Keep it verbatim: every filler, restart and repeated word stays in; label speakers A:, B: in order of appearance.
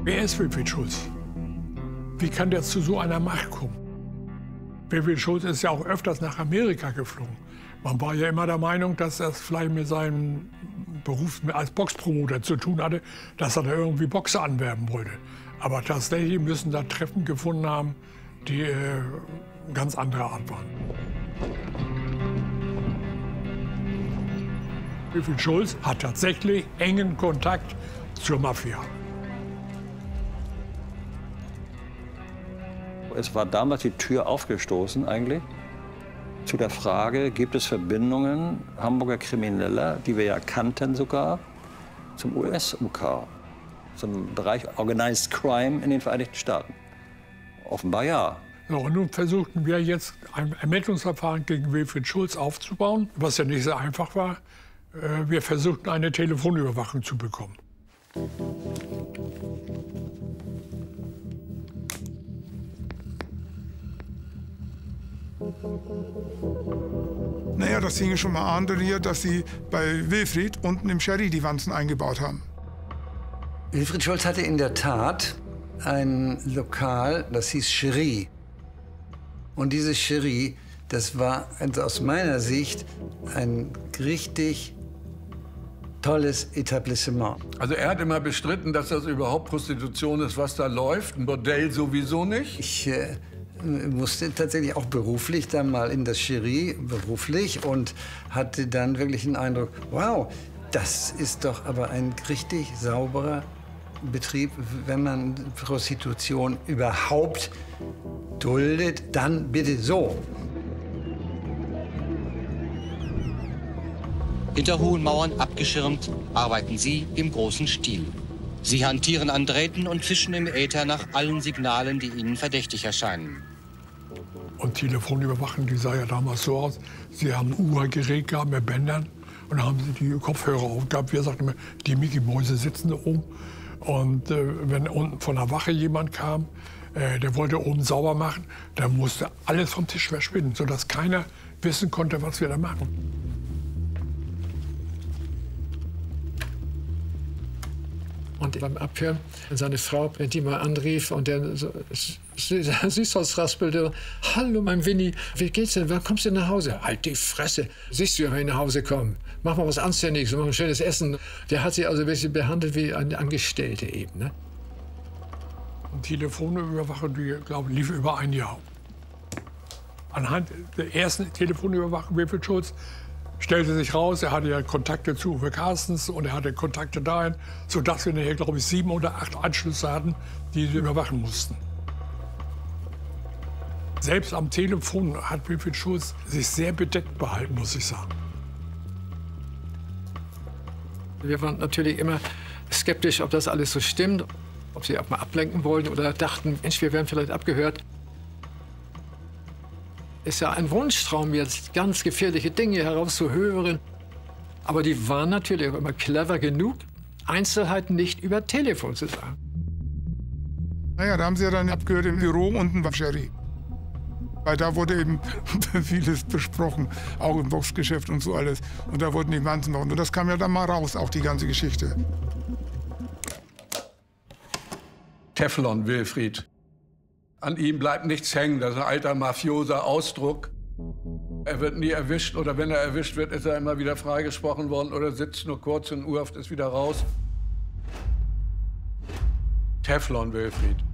A: Wer ist Wilfried Schulz? Wie kann der zu so einer Macht kommen? Wilfried Schulz ist ja auch öfters nach Amerika geflogen. Man war ja immer der Meinung, dass das vielleicht mit seinem Beruf als Boxpromoter zu tun hatte, dass er da irgendwie Boxer anwerben wollte. Aber tatsächlich müssen da Treffen gefunden haben, die äh, ganz andere Art waren. Wilfried Schulz hat tatsächlich engen Kontakt zur Mafia.
B: Es war damals die Tür aufgestoßen eigentlich zu der Frage, gibt es Verbindungen Hamburger Krimineller, die wir ja kannten sogar, zum U S-U K, zum Bereich Organized Crime in den Vereinigten Staaten? Offenbar ja.
A: So, und nun versuchten wir jetzt ein Ermittlungsverfahren gegen Wilfried Schulz aufzubauen, was ja nicht so einfach war. Wir versuchten eine Telefonüberwachung zu bekommen.
C: Naja, das hing schon mal an, dass sie bei Wilfried unten im Sherry die Wanzen eingebaut haben.
D: Wilfried Schulz hatte in der Tat ein Lokal, das hieß Cherie. Und dieses Cherie, das war also aus meiner Sicht ein richtig tolles Etablissement.
E: Also er hat immer bestritten, dass das überhaupt Prostitution ist, was da läuft. Ein Bordell sowieso nicht.
D: Ich äh, musste tatsächlich auch beruflich dann mal in das Cherie, beruflich, und hatte dann wirklich den Eindruck, wow, das ist doch aber ein richtig sauberer Betrieb. Wenn man Prostitution überhaupt duldet, dann bitte so.
F: Hinter hohen Mauern abgeschirmt arbeiten sie im großen Stil. Sie hantieren an Drähten und fischen im Äther nach allen Signalen, die ihnen verdächtig erscheinen.
A: Und Telefonüberwachung, die sah ja damals so aus. Sie haben ein Uhrgerät gehabt mit Bändern und dann haben sie die Kopfhörer aufgehabt. Wir sagten immer, die Mickey-Mäuse sitzen da oben. Und äh, wenn unten von der Wache jemand kam, äh, der wollte oben sauber machen, dann musste alles vom Tisch verschwinden, sodass keiner wissen konnte, was wir da machen.
G: Und beim Abhören seine Frau, die mal anrief und der so, süß raspelte, hallo mein Winnie, wie geht's denn, wann kommst du nach Hause? Halt die Fresse, siehst du, wenn ich nach Hause komme, mach mal was Anständiges, mach mal ein schönes Essen. Der hat sie also ein bisschen behandelt wie eine Angestellte eben. Ne?
A: Die Telefonüberwachung, die, glaube ich, lief über ein Jahr. Anhand der ersten Telefonüberwachung, Wilfried Schulz, stellte sich raus, er hatte ja Kontakte zu Uwe Carstens und er hatte Kontakte dahin, sodass wir nachher, glaube ich, sieben oder acht Anschlüsse hatten, die wir überwachen mussten. Selbst am Telefon hat Wilfried Schulz sich sehr bedeckt behalten, muss ich sagen.
G: Wir waren natürlich immer skeptisch, ob das alles so stimmt, ob sie auch mal ablenken wollten oder dachten, Mensch, wir werden vielleicht abgehört. Ist ja ein Wunschtraum, jetzt ganz gefährliche Dinge herauszuhören. Aber die waren natürlich auch immer clever genug, Einzelheiten nicht über Telefon zu sagen.
C: Naja, da haben sie ja dann abgehört im Büro unten beim Sherry. Weil da wurde eben vieles besprochen, auch im Boxgeschäft und so alles. Und da wurden die Wanzen bauen. Und das kam ja dann mal raus, auch die ganze Geschichte.
E: Teflon Wilfried. An ihm bleibt nichts hängen, das ist ein alter mafioser Ausdruck. Er wird nie erwischt oder wenn er erwischt wird, ist er immer wieder freigesprochen worden oder sitzt nur kurz in U-Haft, ist wieder raus. Teflon Wilfried.